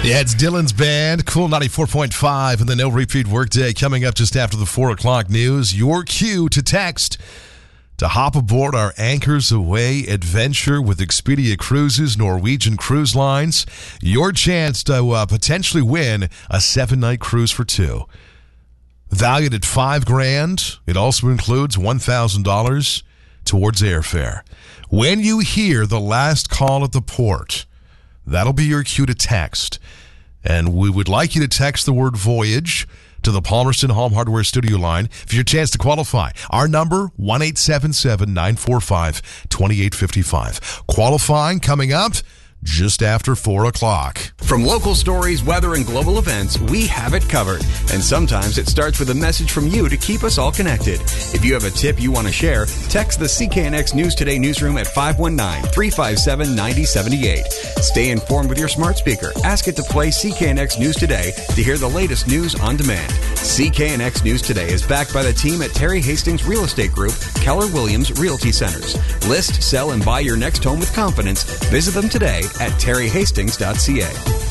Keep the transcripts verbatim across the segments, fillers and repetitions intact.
Yeah, it's Dylan's band, Cool ninety-four point five, and the No Repeat Workday coming up just after the four o'clock news. Your cue to text to hop aboard our Anchors Away adventure with Expedia Cruises, Norwegian Cruise Lines. Your chance to uh, potentially win a seven-night cruise for two. Valued at five grand, it also includes one thousand dollars towards airfare. When you hear the last call at the port, that'll be your cue to text. And we would like you to text the word voyage to the Palmerston Home Hardware Studio line for your chance to qualify. Our number, one eight seven seven, nine four five, two eight five five. Qualifying coming up just after four o'clock. From local stories, weather, and global events, we have it covered. And sometimes it starts with a message from you to keep us all connected. If you have a tip you want to share, text the C K N X News Today newsroom at five one nine, three five seven, nine zero seven eight. Stay informed with your smart speaker. Ask it to play C K N X News Today to hear the latest news on demand. C K N X News Today is backed by the team at Terry Hastings Real Estate Group, Keller Williams Realty Centers. List, sell, and buy your next home with confidence. Visit them today at terry hastings dot c a.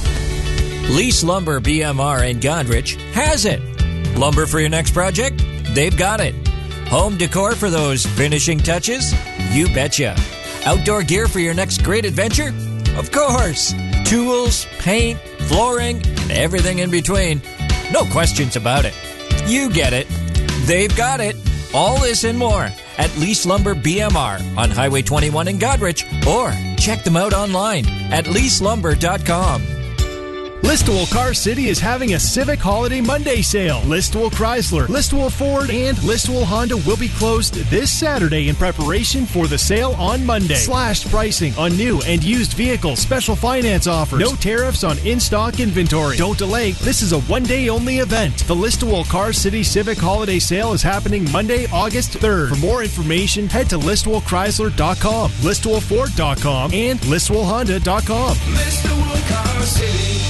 Lease Lumber B M R in Godrich has it. Lumber for your next project? They've got it. Home decor for those finishing touches? You betcha. Outdoor gear for your next great adventure? Of course. Tools, paint, flooring, and everything in between. No questions about it. You get it. They've got it. All this and more at Lease Lumber B M R on Highway twenty-one in Godrich, or check them out online at lease lumber dot com. Listowel Car City is having a Civic Holiday Monday sale. Listowel Chrysler, Listowel Ford, and Listowel Honda will be closed this Saturday in preparation for the sale on Monday. Slashed pricing on new and used vehicles, special finance offers, no tariffs on in-stock inventory. Don't delay, this is a one-day only event. The Listowel Car City Civic Holiday Sale is happening Monday, August third. For more information, head to listowel chrysler dot com, listowel ford dot com, and listowel honda dot com. Listowel Car City.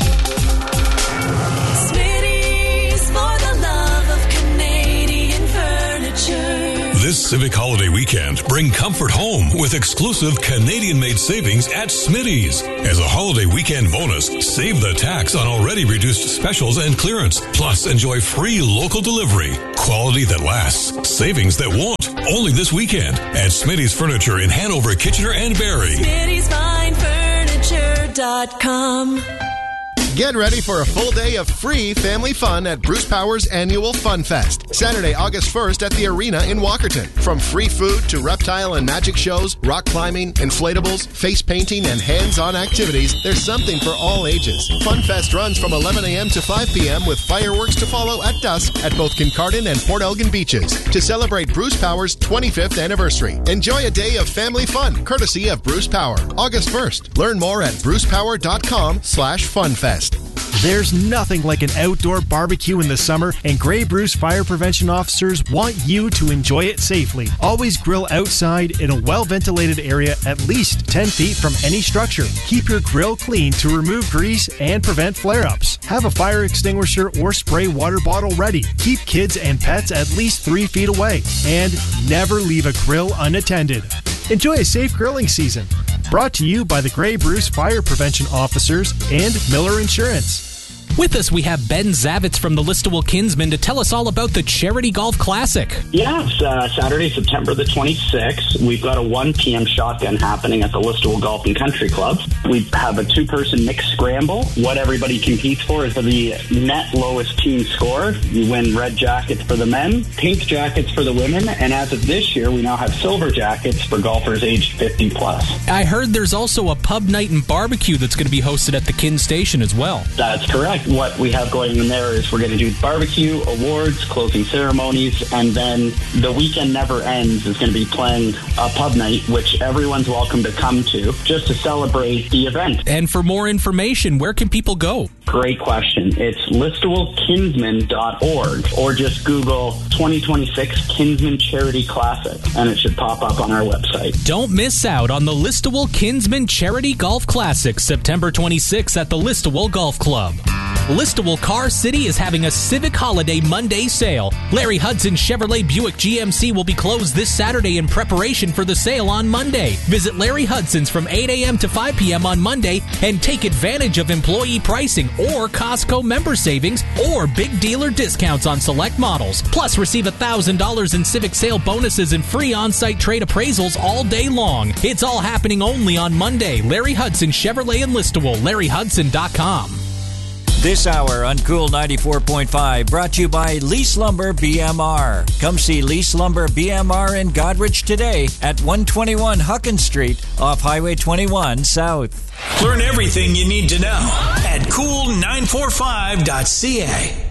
Smitty's for the love of Canadian furniture. This Civic Holiday weekend, bring comfort home with exclusive Canadian-made savings at Smitty's. As a holiday weekend bonus, save the tax on already reduced specials and clearance. Plus, enjoy free local delivery. Quality that lasts. Savings that won't. Only this weekend at Smitty's Furniture in Hanover, Kitchener, and Barrie. Smitty's Fine Furniture dot com. Get ready for a full day of free family fun at Bruce Power's annual Fun Fest. Saturday, August first at the Arena in Walkerton. From free food to reptile and magic shows, rock climbing, inflatables, face painting, and hands-on activities, there's something for all ages. Fun Fest runs from eleven a.m. to five p.m. with fireworks to follow at dusk at both Kincardine and Port Elgin beaches to celebrate Bruce Power's twenty-fifth anniversary. Enjoy a day of family fun, courtesy of Bruce Power. August first. Learn more at bruce power dot com slash fun fest. There's nothing like an outdoor barbecue in the summer, and Grey Bruce Fire Prevention officers want you to enjoy it safely. Always grill outside in a well-ventilated area at least ten feet from any structure. Keep your grill clean to remove grease and prevent flare-ups. Have a fire extinguisher or spray water bottle ready. Keep kids and pets at least three feet away. And never leave a grill unattended. Enjoy a safe grilling season. Brought to you by the Grey Bruce Fire Prevention Officers and Miller Insurance. With us, we have Ben Zavitz from the Listowel Kinsmen to tell us all about the Charity Golf Classic. Yeah, it's uh, Saturday, September the twenty-sixth. We've got a one p.m. shotgun happening at the Listowel Golf and Country Club. We have a two-person mixed scramble. What everybody competes for is for the net lowest team score. You win red jackets for the men, pink jackets for the women, and as of this year, we now have silver jackets for golfers aged fifty plus. I heard there's also a pub night and barbecue that's going to be hosted at the Kin Station as well. That's correct. What we have going in there is we're going to do barbecue, awards, closing ceremonies, and then the weekend never ends is going to be playing a pub night, which everyone's welcome to come to, just to celebrate the event. And for more information, where can people go? Great question. It's listowel kinsmen dot org, or just Google twenty twenty-six Kinsmen Charity Classic, and it should pop up on our website. Don't miss out on the Listowel Kinsmen Charity Golf Classic, September twenty-sixth at the Listowel Golf Club. Listowel Car City is having a Civic Holiday Monday sale. Larry Hudson Chevrolet Buick G M C will be closed this Saturday in preparation for the sale on Monday. Visit Larry Hudson's from eight a.m. to five p.m. on Monday and take advantage of employee pricing or Costco member savings or big dealer discounts on select models. Plus, receive one thousand dollars in Civic sale bonuses and free on-site trade appraisals all day long. It's all happening only on Monday. Larry Hudson Chevrolet in Listowel, larry hudson dot com. This hour on Cool ninety-four point five brought to you by Lease Lumber B M R. Come see Lease Lumber B M R in Godrich today at one twenty-one Huckins Street off Highway twenty-one South. Learn everything you need to know at cool nine forty-five dot c a.